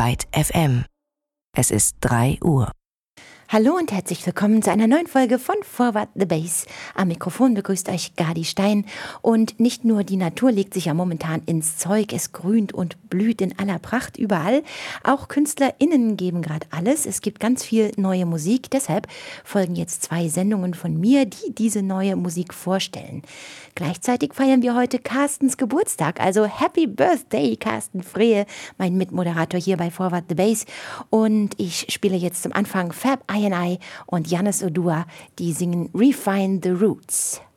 Byte FM. Es ist 3 Uhr. Hallo und herzlich willkommen zu einer neuen Folge von Forward the Bass. Am Mikrofon begrüßt euch Gadi Stein. Und nicht nur die Natur legt sich ja momentan ins Zeug, es grünt und blüht in aller Pracht überall. Auch KünstlerInnen geben gerade alles. Es gibt ganz viel neue Musik. Deshalb folgen jetzt 2 Sendungen von mir, die diese neue Musik vorstellen. Gleichzeitig feiern wir heute Carstens Geburtstag. Also Happy Birthday, Carsten Frehe, mein Mitmoderator hier bei Forward the Bass. Und ich spiele jetzt zum Anfang Fab I und Yannis Odua, die singen Refine the Roots.